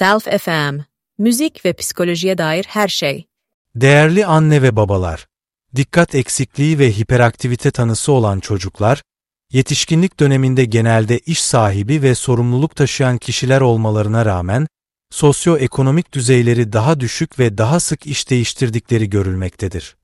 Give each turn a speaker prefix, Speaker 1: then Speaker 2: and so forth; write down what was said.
Speaker 1: Self FM, müzik ve psikolojiye dair her şey.
Speaker 2: Değerli anne ve babalar, dikkat eksikliği ve hiperaktivite tanısı olan çocuklar, yetişkinlik döneminde genelde iş sahibi ve sorumluluk taşıyan kişiler olmalarına rağmen, sosyoekonomik düzeyleri daha düşük ve daha sık iş değiştirdikleri görülmektedir.